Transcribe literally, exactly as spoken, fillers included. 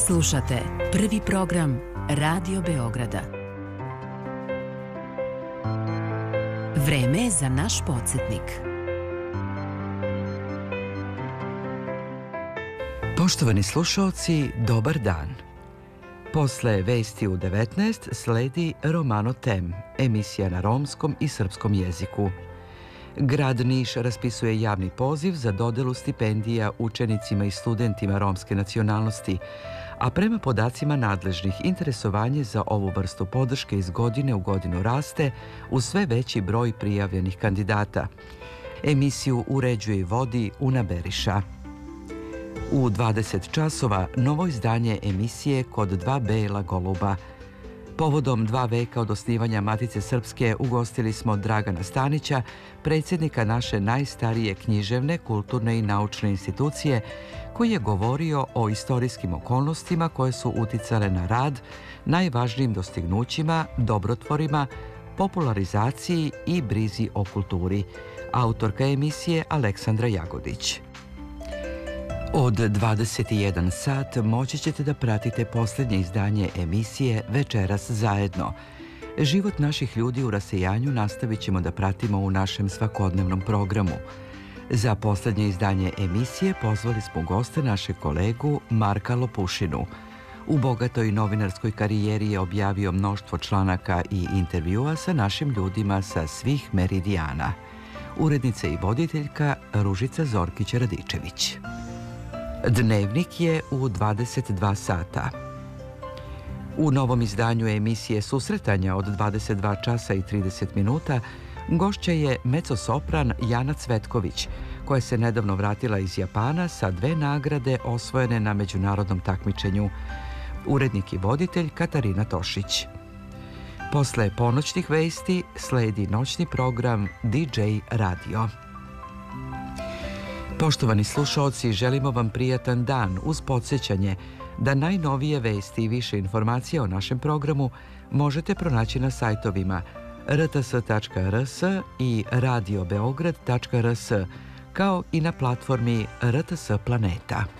Slušate prvi program Radio Beograda. Vreme je za naš podsjetnik. Poštovani slušalci, dobar dan. Posle vesti u devetnaest sledi Romano Tem, emisija na romskom i srpskom jeziku. Grad Niš raspisuje javni poziv za dodelu stipendija učenicima i studentima romske nacionalnosti, a prema podacima nadležnih, interesovanje za ovu vrstu podrške iz godine u godinu raste uz sve veći broj prijavljenih kandidata. Emisiju uređuje i vodi Una Beriša. U dvadeset časova novo izdanje emisije Kod dva bela goluba. Povodom dva veka od osnivanja Matice Srpske ugostili smo Dragana Stanića, predsjednika naše najstarije književne, kulturne i naučne institucije, koji je govorio o istorijskim okolnostima koje su uticale na rad, najvažnijim dostignućima, dobrotvorima, popularizaciji i brizi o kulturi. Autorka emisije Aleksandra Jagodić. Od dvadeset jedan sat moći ćete da pratite posljednje izdanje emisije Večeras zajedno. Život naših ljudi u rasejanju nastavit ćemo da pratimo u našem svakodnevnom programu. Za posljednje izdanje emisije pozvali smo goste našeg kolegu Marka Lopušinu. U bogatoj novinarskoj karijeri je objavio mnoštvo članaka i intervjua sa našim ljudima sa svih meridijana. Urednica i voditeljka Ružica Zorkić-Radičević. Dnevnik je u dvadeset dva sata. U novom izdanju emisije Susretanja od dvadeset dva časa i trideset minuta gošća je mecosopran Jana Cvetković, koja se nedavno vratila iz Japana sa dve nagrade osvojene na međunarodnom takmičenju. Urednik i voditelj Katarina Tošić. Posle ponoćnih vesti sledi noćni program D J Radio. Poštovani slušalci, želimo vam prijatan dan uz podsjećanje da najnovije vesti i više informacija o našem programu možete pronaći na sajtovima r t s tačka r s i radio beograd tačka r s, kao i na platformi R T S Planeta.